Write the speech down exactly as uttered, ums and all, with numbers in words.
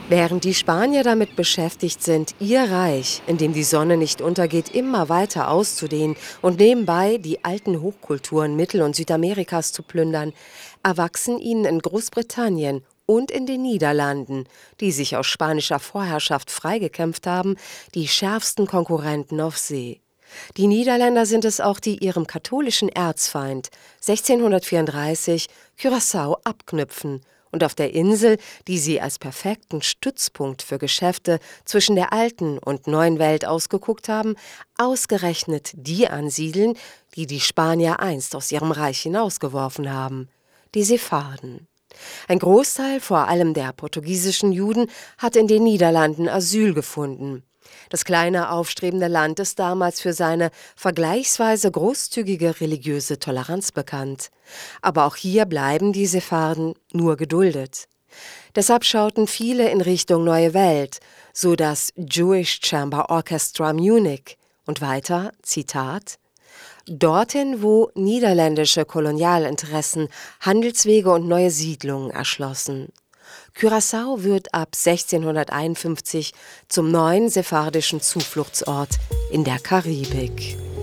Während die Spanier damit beschäftigt sind, ihr Reich, in dem die Sonne nicht untergeht, immer weiter auszudehnen und nebenbei die alten Hochkulturen Mittel- und Südamerikas zu plündern, erwachsen ihnen in Großbritannien und in den Niederlanden, die sich aus spanischer Vorherrschaft freigekämpft haben, die schärfsten Konkurrenten auf See. Die Niederländer sind es auch, die ihrem katholischen Erzfeind sechzehnhundertvierunddreißig Curaçao abknüpfen und auf der Insel, die sie als perfekten Stützpunkt für Geschäfte zwischen der alten und neuen Welt ausgeguckt haben, ausgerechnet die ansiedeln, die die Spanier einst aus ihrem Reich hinausgeworfen haben: die Sepharden. Ein Großteil, vor allem der portugiesischen Juden, hat in den Niederlanden Asyl gefunden. Das kleine, aufstrebende Land ist damals für seine vergleichsweise großzügige religiöse Toleranz bekannt. Aber auch hier bleiben die Sepharden nur geduldet. Deshalb schauten viele in Richtung Neue Welt, so das Jewish Chamber Orchestra Munich. Und weiter, Zitat: dorthin, wo niederländische Kolonialinteressen Handelswege und neue Siedlungen erschlossen. Curaçao wird ab sechzehnhunderteinundfünfzig zum neuen sephardischen Zufluchtsort in der Karibik.